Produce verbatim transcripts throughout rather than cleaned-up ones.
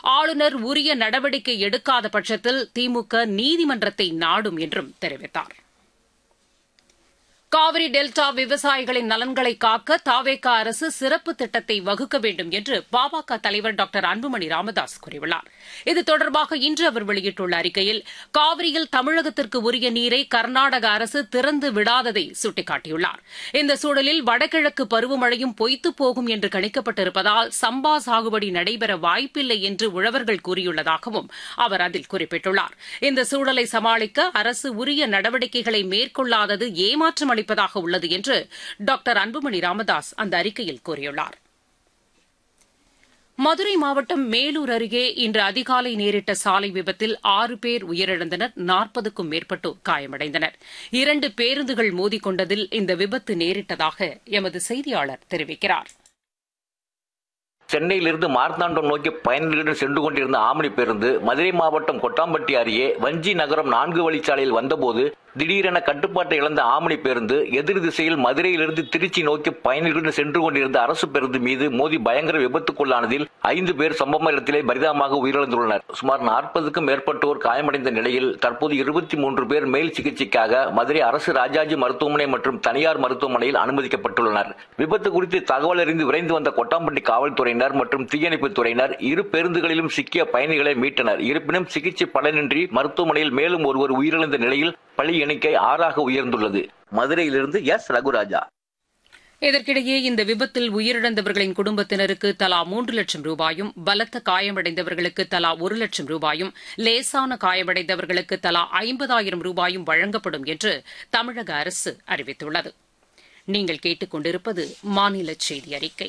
ஆளுநர் உரிய நடவடிக்கை எடுக்காத பட்சத்தில் திமுக நீதிமன்றத்தை நாடும் என்றும் தெரிவித்தார். காவிரி டெல்டா விவசாயிகளின் நலன்களை காக்க தாவேகா அரசு சிறப்பு திட்டத்தை வகுக்க வேண்டும் என்று பாமக தலைவர் டாக்டர் அன்புமணி ராமதாஸ் கூறியுள்ளார். இது தொடர்பாக இன்று அவர் வெளியிட்டுள்ள அறிக்கையில் காவிரியில் தமிழகத்திற்கு உரிய நீரை கர்நாடக அரசு திறந்து விடாததை சுட்டிக்காட்டியுள்ளார். இந்த சூழலில் வடகிழக்கு பருவமழையும் பொய்த்துப் போகும் என்று கணிக்கப்பட்டிருப்பதால் சம்பா சாகுபடி நடைபெற வாய்ப்பில்லை என்று உழவர்கள் கூறியுள்ளதாகவும் அவர் அதில் குறிப்பிட்டுள்ளார். இந்த சூழலை சமாளிக்க அரசு உரிய நடவடிக்கைகளை மேற்கொள்ளாதது ஏமாற்றம் அளிப்பதாக உள்ளது என்று டாக்டர் அன்புமணி ராமதாஸ் அந்த அறிக்கையில் கூறியுள்ளார். மதுரை மாவட்டம் மேலூர் அருகே இன்று அதிகாலை நேரிட்ட சாலை விபத்தில் ஆறு பேர் உயிரிழந்தனர், நாற்பதுக்கும் மேற்பட்டோர் காயமடைந்தனர். இரண்டு பேருந்துகள் மோதிக்கொண்டதில் இந்த விபத்து நேரிட்டதாக எமது செய்தியாளர் தெரிவிக்கிறார். சென்னையிலிருந்து மார்த்தாண்டம் நோக்கி பயணிகளுடன் சென்று கொண்டிருந்த ஆம்னி பேருந்து மதுரை மாவட்டம் கொட்டாம்பட்டி அருகே வஞ்சி நகரம் நான்கு வழிச்சாலையில் வந்தபோது திடீரென கட்டுப்பாட்டை இழந்த ஆம்னி பேருந்து எதிர் திசையில் மதுரையிலிருந்து திருச்சி நோக்கி பயணிகளுடன் சென்று கொண்டிருந்த அரசு பேருந்து மீது மோதி பயங்கர விபத்துக்குள்ளானதில் ஐந்து பேர் சம்பவ இடத்திலே பரிதாபமாக உயிரிழந்துள்ளனர். சுமார் நாற்பதுக்கும் மேற்பட்டோர் காயமடைந்த நிலையில் தற்போது இருபத்தி மூன்று பேர் மேல் சிகிச்சைக்காக மதுரை அரசு ராஜாஜி மருத்துவமனை மற்றும் தனியார் மருத்துவமனையில் அனுமதிக்கப்பட்டுள்ளனர். விபத்து குறித்து தகவல் அறிந்து விரைந்து வந்த கொட்டாம்பட்டி காவல்துறையினர் மற்றும் தீயணைப்புத் துறையினர் இரு பேருந்துகளிலும் சிக்கிய பயணிகளை மீட்டனர். இருப்பினும் சிகிச்சை பலனின்றி மருத்துவமனையில் மேலும் ஒருவர் உயிரிழந்த நிலையில் பலி எண்ணிக்கை ஆறாக உயர்ந்துள்ளது. மதுரையிலிருந்து எஸ் ரகுராஜா. இதற்கிடையே இந்த விபத்தில் உயிரிழந்தவர்களின் குடும்பத்தினருக்கு தலா மூன்று லட்சம் ரூபாயும், பலத்த காயமடைந்தவர்களுக்கு தலா ஒரு லட்சம் ரூபாயும், லேசான காயமடைந்தவர்களுக்கு தலா ஐம்பதாயிரம் ரூபாயும் வழங்கப்படும் என்று தமிழக அரசு அறிவித்துள்ளது. நீங்கள் கேட்டுக் கொண்டிருப்பது மாநில செய்தி அறிக்கை.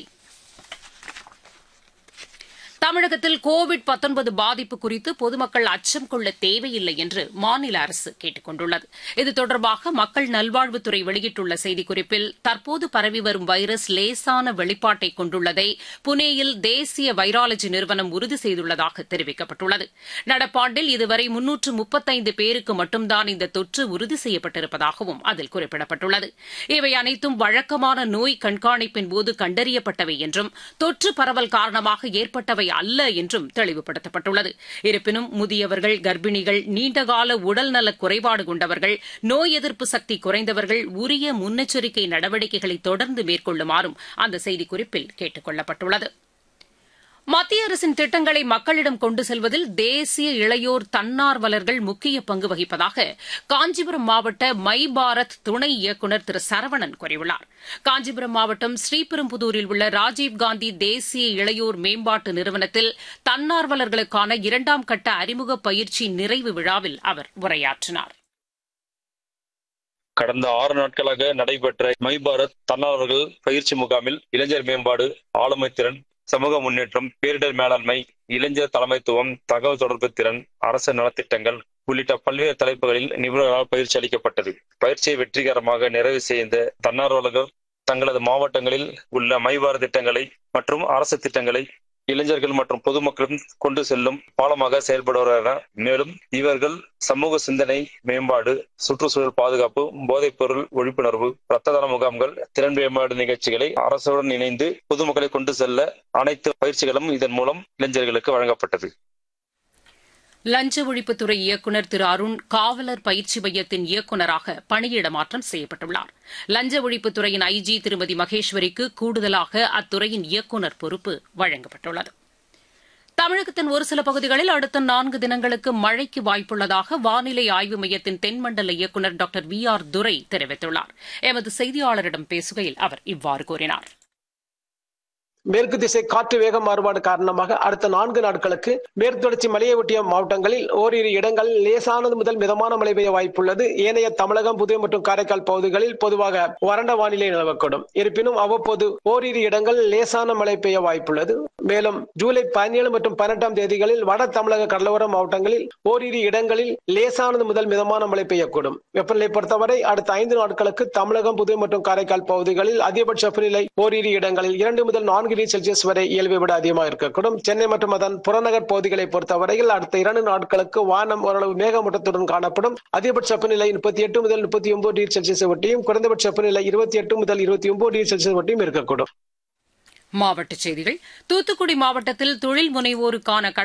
தமிழகத்தில் கோவிட் பாதிப்பு குறித்து பொதுமக்கள் அச்சம் கொள்ள தேவையில்லை என்று மாநில அரசு கேட்டுக் கொண்டுள்ளது. இது தொடர்பாக மக்கள் நல்வாழ்வுத்துறை வெளியிட்டுள்ள செய்திக்குறிப்பில் தற்போது பரவி வரும் வைரஸ் லேசான வெளிப்பாட்டை கொண்டுள்ளதை புனேயில் தேசிய வைராலஜி நிறுவனம் உறுதி செய்துள்ளதாக தெரிவிக்கப்பட்டுள்ளது. நடப்பாண்டில் இதுவரை முன்னூற்று முப்பத்தைந்து பேருக்கு மட்டும்தான் இந்த தொற்று உறுதி செய்யப்பட்டிருப்பதாகவும் அதில் குறிப்பிடப்பட்டுள்ளது. இவை அனைத்தும் வழக்கமான நோய் கண்காணிப்பின் போது கண்டறியப்பட்டவை என்றும் தொற்று பரவல் காரணமாக ஏற்பட்டவை அல்ல என்றும் தெளிவுபடுத்தப்பட்டுள்ளது. இருப்பினும் முதியவர்கள், கர்ப்பிணிகள், நீண்டகால உடல்நல குறைபாடு கொண்டவர்கள், நோய் எதிர்ப்பு சக்தி குறைந்தவர்கள் உரிய முன்னெச்சரிக்கை நடவடிக்கைகளை தொடர்ந்து மேற்கொள்ளுமாறும் அந்த செய்திக்குறிப்பில் கேட்டுக் கொள்ளப்பட்டுள்ளது. மத்திய அரசின் திட்டங்களை மக்களிடம் கொண்டு செல்வதில் தேசிய இளையோர் தன்னார்வலர்கள் முக்கிய பங்கு வகிப்பதாக காஞ்சிபுரம் மாவட்ட மை பாரத் துணை இயக்குநர் திரு சரவணன் கூறியுள்ளார். காஞ்சிபுரம் மாவட்டம் ஸ்ரீபெரும்புதூரில் உள்ள ராஜீவ்காந்தி தேசிய இளையோர் மேம்பாட்டு நிறுவனத்தில் தன்னார்வலர்களுக்கான இரண்டாம் கட்ட அறிமுக பயிற்சி நிறைவு விழாவில் அவர் உரையாற்றினார். கடந்த ஆறு நாட்களாக நடைபெற்ற மை பாரத் தன்னார்வலர்கள் பயிற்சி முகாமில் இளைஞர் மேம்பாடு, ஆளுமை திறன், சமூக முன்னேற்றம், பேரிடர் மேலாண்மை, இளைஞர் தலைமைத்துவம், தகவல் தொடர்பு திறன், அரசு நலத்திட்டங்கள் உள்ளிட்ட பல்வேறு தலைப்புகளில் நிபுணர்களால் பயிற்சி அளிக்கப்பட்டது. பயிற்சியை வெற்றிகரமாக நிறைவு செய்த தன்னார்வலர்கள் தங்களது மாவட்டங்களில் உள்ள மைபார திட்டங்களை மற்றும் அரசு திட்டங்களை இளைஞர்கள் மற்றும் பொதுமக்களும் கொண்டு செல்லும் பாலமாக செயல்படுவார்கள். மேலும் இவர்கள் சமூக சிந்தனை மேம்பாடு, சுற்றுச்சூழல் பாதுகாப்பு, போதைப் பொருள் ஒழிப்புணர்வு, இரத்த தான முகாம்கள், திறன் மேம்பாடு நிகழ்ச்சிகளை அரசுடன் இணைந்து பொதுமக்களை கொண்டு செல்ல அனைத்து பயிற்சிகளும் இதன் மூலம் இளைஞர்களுக்கு வழங்கப்பட்டது. லஞ்ச ஒழிப்புத்துறை இயக்குநர் திரு அருண் காவலர் பயிற்சி மையத்தின் இயக்குநராக பணியிட மாற்றம் செய்யப்பட்டுள்ளார். லஞ்ச ஒழிப்புத்துறையின் ஐஜி திருமதி மகேஸ்வரிக்கு கூடுதலாக அத்துறையின் இயக்குநர் பொறுப்பு வழங்கப்பட்டுள்ளது. தமிழகத்தின் ஒரு சில பகுதிகளில் அடுத்த நான்கு தினங்களுக்கு மழைக்கு வாய்ப்புள்ளதாக வானிலை ஆய்வு மையத்தின் தென்மண்டல இயக்குநர் டாக்டர் வி ஆர் துரை தெரிவித்துள்ளார். எமது செய்தியாளரிடம் பேசுகையில் அவர் இவ்வாறு கூறினார். மேற்கு திசை காற்று வேக மாறுபாடு காரணமாக அடுத்த நான்கு நாட்களுக்கு மேற்கு தொடர்ச்சி மலையை ஒட்டிய மாவட்டங்களில் ஓரிரு இடங்களில் லேசானது முதல் மிதமான மழை பெய்ய வாய்ப்புள்ளது. ஏனைய தமிழகம், புதுவை மற்றும் காரைக்கால் பகுதிகளில் பொதுவாக வறண்ட வானிலை நிலவக்கூடும். இருப்பினும் அவ்வப்போது ஓரிரு இடங்களில் லேசான மழை பெய்ய வாய்ப்புள்ளது. மேலும் ஜூலை பதினேழு மற்றும் பதினெட்டாம் தேதிகளில் வட தமிழக கடலோர மாவட்டங்களில் ஓரிரு இடங்களில் லேசானது முதல் மிதமான மழை பெய்யக்கூடும். வெப்பநிலை பொறுத்தவரை அடுத்த ஐந்து நாட்களுக்கு தமிழகம், புதுவை மற்றும் காரைக்கால் பகுதிகளில் அதிகபட்ச வெப்பநிலை ஓரிரு இடங்களில் இரண்டு முதல் நான்கு டிகிரி செல்சியஸ் வரை இயல்பை விட அதிகமாக இருக்கக்கூடும். சென்னை மற்றும் அதன் புறநகர் பகுதிகளை பொறுத்தவரையில் அடுத்த இரண்டு நாட்களுக்கு வானம் ஓரளவு மேகமூட்டத்துடன் காணப்படும். அதிகபட்ச வெப்பநிலை முப்பத்தி எட்டு முதல் முப்பத்தி ஒன்பது டிகிரி செல்சியஸ் ஒட்டியும், குறைந்தபட்ச வெப்பநிலை இருபத்தி எட்டு முதல் இருபத்தி ஒன்பது டிகிரி செல்சியஸ் ஒட்டியும் இருக்கக்கூடும். மாவட்டச் செய்திகள். தூத்துக்குடி மாவட்டத்தில் தொழில் முனைவோருக்கான